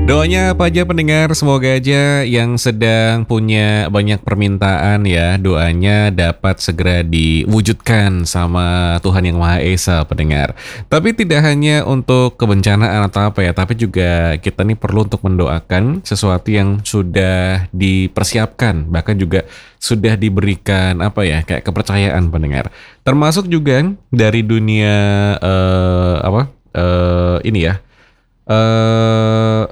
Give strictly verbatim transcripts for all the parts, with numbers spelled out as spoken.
Doanya apa aja pendengar, semoga aja yang sedang punya banyak permintaan ya, doanya dapat segera diwujudkan sama Tuhan Yang Maha Esa pendengar. Tapi tidak hanya untuk kebencanaan atau apa ya, tapi juga kita nih perlu untuk mendoakan sesuatu yang sudah dipersiapkan, bahkan juga sudah diberikan apa ya, kayak kepercayaan pendengar. Termasuk juga dari dunia eh, apa eh, ini ya, eh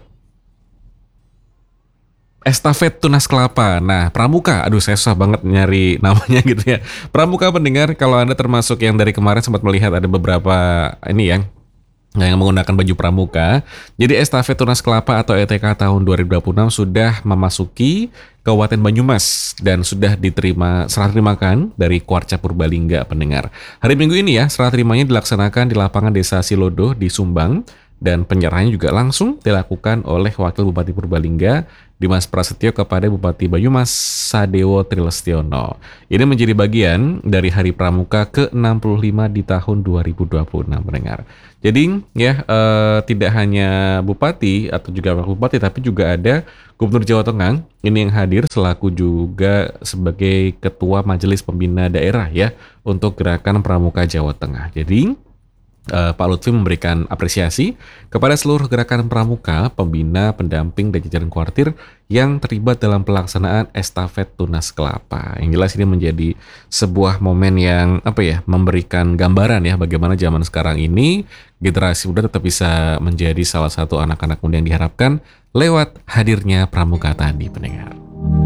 estafet tunas kelapa. Nah, pramuka. Aduh, saya susah banget nyari namanya gitu ya. Pramuka pendengar, kalau Anda termasuk yang dari kemarin sempat melihat ada beberapa ini yang yang menggunakan baju pramuka. Jadi estafet tunas kelapa atau E T K tahun dua ribu dua puluh enam sudah memasuki Kabupaten Banyumas dan sudah diterima serah terimakan dari Kuarca Purbalingga pendengar. Hari Minggu ini ya, serah terimanya dilaksanakan di lapangan Desa Silodo di Sumbang dan penyerahannya juga langsung dilakukan oleh Wakil Bupati Purbalingga Dimas Prasetyo kepada Bupati Banyumas Sadewo Trilestiono. Ini menjadi bagian dari Hari Pramuka ke enam puluh lima di tahun dua ribu dua puluh enam pendengar. Jadi ya eh, tidak hanya Bupati atau juga Wakil Bupati tapi juga ada Gubernur Jawa Tengah ini yang hadir selaku juga sebagai Ketua Majelis Pembina Daerah ya untuk Gerakan Pramuka Jawa Tengah. Jadi Uh, Pak Lutfi memberikan apresiasi kepada seluruh gerakan pramuka, pembina, pendamping, dan jajaran kuartir yang terlibat dalam pelaksanaan estafet tunas kelapa. Yang jelas ini menjadi sebuah momen yang apa ya, memberikan gambaran ya bagaimana zaman sekarang ini generasi muda tetap bisa menjadi salah satu anak-anak muda yang diharapkan lewat hadirnya pramuka tadi pendengar.